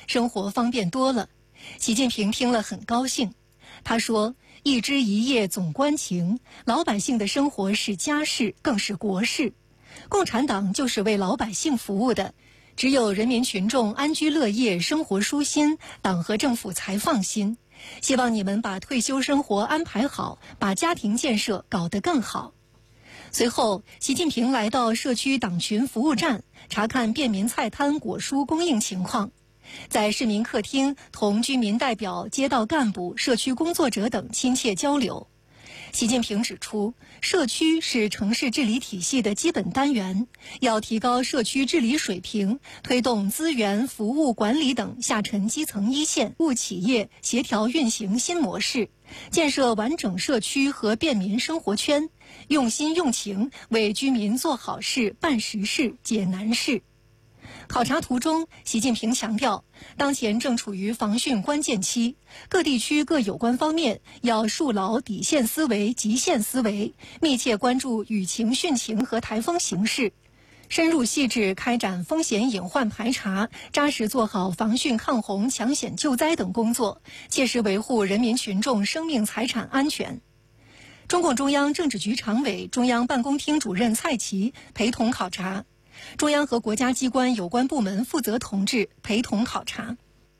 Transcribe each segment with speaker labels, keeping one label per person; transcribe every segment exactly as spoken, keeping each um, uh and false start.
Speaker 1: 生活方便多了。习近平听了很高兴，他说：“一枝一叶总关情，老百姓的生活是家事，更是国事。共产党就是为老百姓服务的，只有人民群众安居乐业、生活舒心，党和政府才放心。希望你们把退休生活安排好，把家庭建设搞得更好。”随后，习近平来到社区党群服务站，查看便民菜摊果蔬供应情况。在市民客厅同居民代表、街道干部、社区工作者等亲切交流。习近平指出，社区是城市治理体系的基本单元，要提高社区治理水平，推动资源、服务管理等下沉基层一线务企业协调运行新模式，建设完整社区和便民生活圈，用心用情为居民做好事、办实事、解难事。考察图中，习近平强调，当前正处于防汛关键期，各地区各有关方面要树牢底线思维、极限思维，密切关注雨情、汛情和台风形势，深入细致开展风险隐患排查，扎实做好防汛抗洪、抢险救灾等工作，切实维护人民群众生命财产安全。中共中央政治局常委、中央办公厅主任蔡奇陪同考察。中央和国家机关有关部门负责同志陪同考察。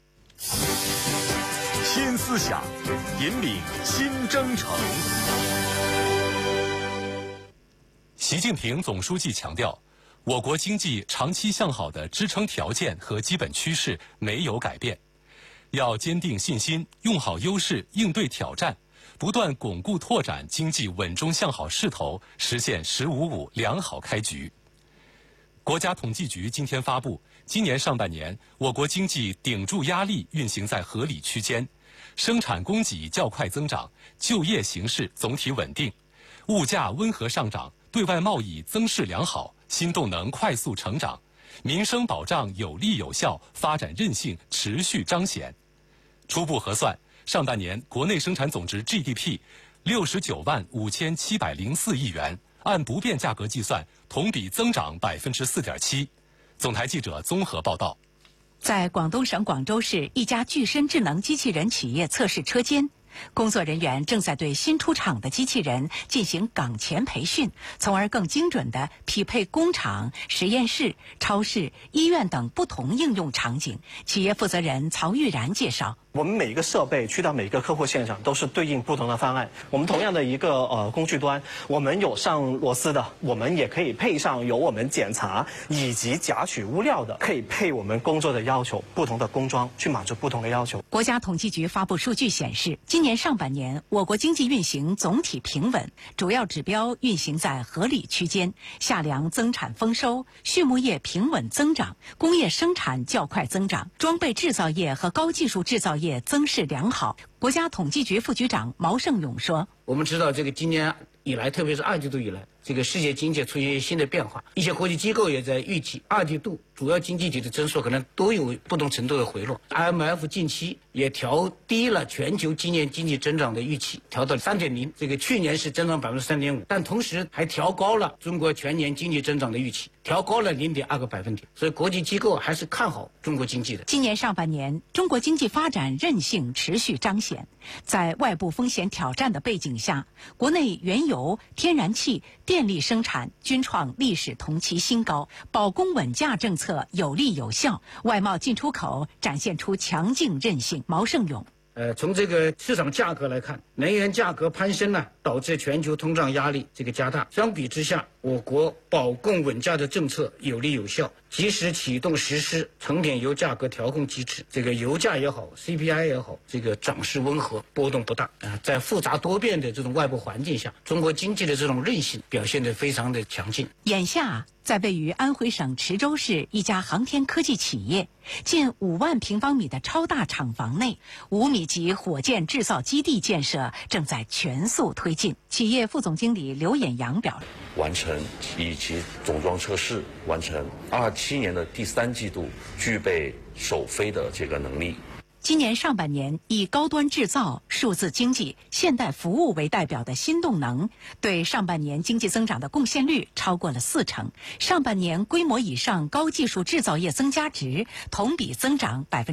Speaker 2: 新思想，引领新征程。
Speaker 3: 习近平总书记强调，我国经济长期向好的支撑条件和基本趋势没有改变，要坚定信心，用好优势，应对挑战，不断巩固拓展经济稳中向好势头，实现“十五五”良好开局。国家统计局今天发布，今年上半年我国经济顶住压力运行在合理区间，生产供给较快增长，就业形势总体稳定，物价温和上涨，对外贸易增势良好，新动能快速成长，民生保障有力有效，发展韧性持续彰显。初步核算，上半年国内生产总值 G D P 六十九万五千七百零四亿元，按不变价格计算，同比增长百分之四点七。总台记者综合报道。
Speaker 4: 在广东省广州市一家具身智能机器人企业测试车间，工作人员正在对新出厂的机器人进行岗前培训，从而更精准地匹配工厂、实验室、超市、医院等不同应用场景。企业负责人曹玉然介绍。
Speaker 5: 我们每一个设备去到每个客户现场都是对应不同的方案。我们同样的一个呃工具端，我们有上螺丝的，我们也可以配上有我们检查以及夹取物料的，可以配我们工作的要求，不同的工装去满足不同的要求。
Speaker 4: 国家统计局发布数据显示，今年上半年我国经济运行总体平稳，主要指标运行在合理区间，夏粮增产丰收，畜牧业平稳增长，工业生产较快增长，装备制造业和高技术制造业增势良好。国家统计局副局长毛盛勇说：“
Speaker 6: 我们知道，这个今年以来，特别是二季度以来，这个世界经济出现新的变化，一些国际机构也在预计二季度主要经济体的增速可能都有不同程度的回落。I M F 近期也调低了全球今年经济增长的预期，调到三点零，这个去年是增长百分之三点五，但同时还调高了中国全年经济增长的预期，调高了零点二个百分点。所以国际机构还是看好中国经济的。
Speaker 4: 今年上半年，中国经济发展韧性持续彰显，在外部风险挑战的背景下，国内原油、天然气、电力生产均创历史同期新高，保供稳价政策有力有效，外贸进出口展现出强劲韧性。毛盛勇。
Speaker 6: 呃，从这个市场价格来看，能源价格攀升呢，导致全球通胀压力这个加大。相比之下，我国保供稳价的政策有力有效，及时启动实施成品油价格调控机制。这个油价也好 ，C P I 也好，这个涨势温和，波动不大。啊，在复杂多变的这种外部环境下，中国经济的这种韧性表现得非常的强劲。
Speaker 4: 眼下，在位于安徽省池州市一家航天科技企业近五万平方米的超大厂房内，五米级火箭制造基地建设正在全速推进。企业副总经理刘衍阳表示，
Speaker 7: 完成以及总装测试完成，二七年的第三季度具备首飞的这个能力。
Speaker 4: 今年上半年，以高端制造、数字经济、现代服务为代表的新动能，对上半年经济增长的贡献率超过了四成。上半年规模以上高技术制造业增加值同比增长百分之